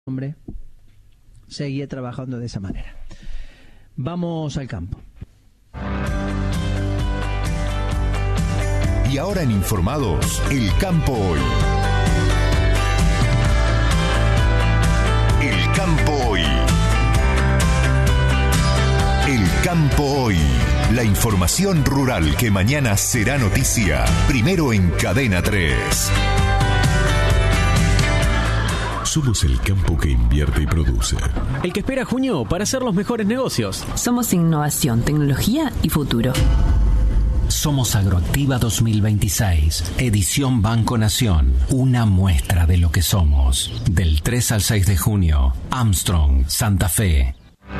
hombre seguía trabajando de esa manera. Vamos al campo. Y ahora en Informados, el campo hoy. El campo hoy. El campo hoy. La información rural que mañana será noticia. Primero en Cadena 3. Somos el campo que invierte y produce. El que espera junio para hacer los mejores negocios. Somos innovación, tecnología y futuro. Somos Agroactiva 2026, edición Banco Nación. Una muestra de lo que somos. Del 3 al 6 de junio, Armstrong, Santa Fe.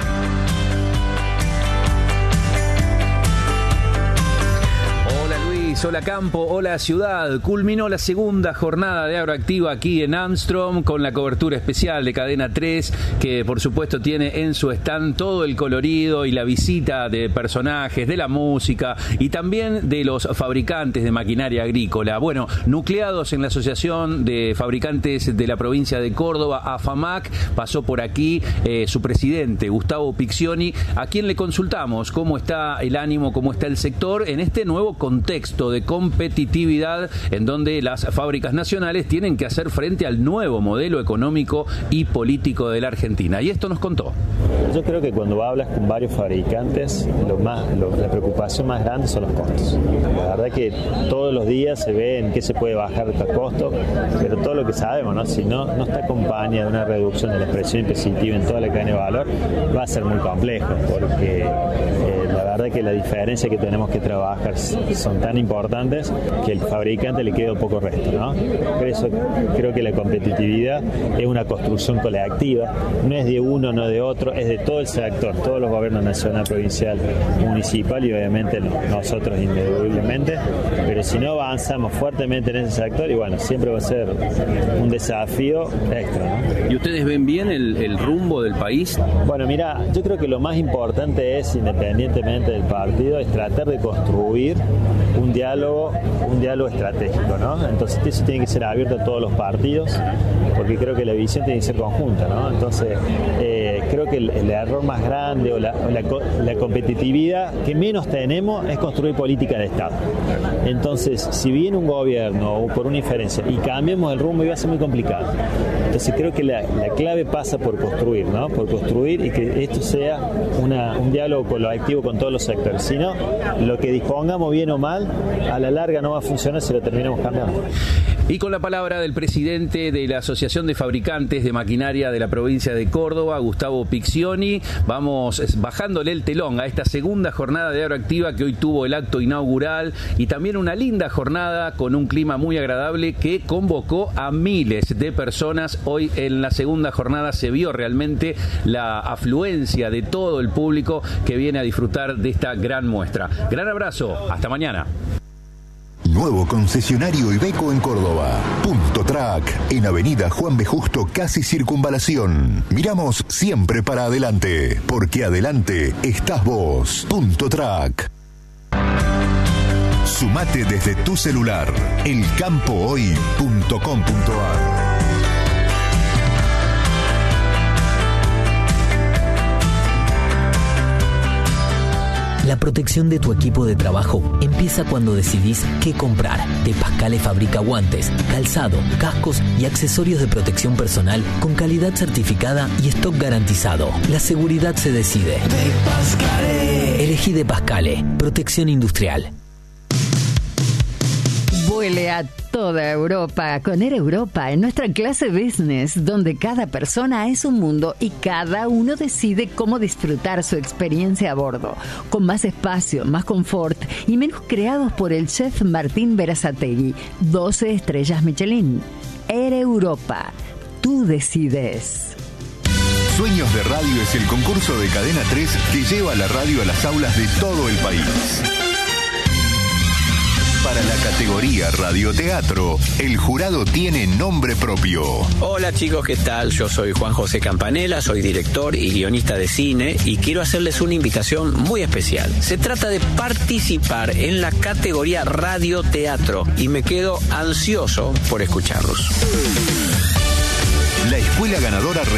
Hola campo, hola ciudad. Culminó la segunda jornada de Agroactiva aquí en Armstrong con la cobertura especial de Cadena 3, que por supuesto tiene en su stand todo el colorido y la visita de personajes, de la música y también de los fabricantes de maquinaria agrícola. Bueno, nucleados en la Asociación de Fabricantes de la Provincia de Córdoba, AFAMAC, pasó por aquí su presidente, Gustavo Piccioni, a quien le consultamos cómo está el ánimo, cómo está el sector en este nuevo contexto de competitividad en donde las fábricas nacionales tienen que hacer frente al nuevo modelo económico y político de la Argentina. Y esto nos contó. Yo creo que cuando hablas con varios fabricantes, la preocupación más grande son los costos. La verdad que todos los días se ve en qué se puede bajar estos costos, pero todo lo que sabemos, ¿no? Si no está acompañada de una reducción de la presión impositiva en toda la cadena de valor, va a ser muy complejo, porque la verdad que la diferencia que tenemos que trabajar son tan importantes que el fabricante le queda un poco resto, ¿no? Por eso creo que la competitividad es una construcción colectiva, no es de uno, no de otro, es de todo el sector, todos los gobiernos nacional, provincial, municipal y obviamente nosotros indudablemente, pero si no avanzamos fuertemente en ese sector, y bueno, siempre va a ser un desafío extra, ¿no? ¿Y ustedes ven bien el rumbo del país? Bueno, mira, yo creo que lo más importante es, independientemente del partido, es tratar de construir un diálogo estratégico, ¿no? Entonces eso tiene que ser abierto a todos los partidos, porque creo que la visión tiene que ser conjunta, ¿no? Entonces creo que el error más grande o la competitividad que menos tenemos es construir política de Estado. Entonces, si viene un gobierno o por una inferencia y cambiamos el rumbo, iba a ser muy complicado. Entonces creo que la clave pasa por construir, ¿no? Por construir y que esto sea un diálogo colectivo con todos los sectores. Si no, lo que dispongamos bien o mal, a la larga no va a funcionar si lo terminamos cambiando. Y con la palabra del presidente de la Asociación de Fabricantes de Maquinaria de la provincia de Córdoba, Gustavo Piccioni, vamos bajándole el telón a esta segunda jornada de Agroactiva que hoy tuvo el acto inaugural y también una linda jornada con un clima muy agradable que convocó a miles de personas. Hoy en la segunda jornada se vio realmente la afluencia de todo el público que viene a disfrutar de esta gran muestra. Gran abrazo, hasta mañana. Nuevo concesionario Iveco en Córdoba. Punto Track, en Avenida Juan B. Justo, casi Circunvalación. Miramos siempre para adelante, porque adelante estás vos. Punto Track. Sumate desde tu celular. elcampohoy.com.ar. La protección de tu equipo de trabajo empieza cuando decidís qué comprar. De Pascale fabrica guantes, calzado, cascos y accesorios de protección personal con calidad certificada y stock garantizado. La seguridad se decide. De Pascale. Elegí De Pascale. Protección industrial. Vuele a toda Europa con Air Europa en nuestra clase business, donde cada persona es un mundo y cada uno decide cómo disfrutar su experiencia a bordo, con más espacio, más confort y menús creados por el chef Martín Berazategui, 12 estrellas Michelin. Air Europa, tú decides. Sueños de Radio es el concurso de Cadena 3 que lleva la radio a las aulas de todo el país. Para la categoría radioteatro, el jurado tiene nombre propio. Hola chicos, ¿qué tal? Yo soy Juan José Campanella, soy director y guionista de cine y quiero hacerles una invitación muy especial. Se trata de participar en la categoría radioteatro y me quedo ansioso por escucharlos. La escuela ganadora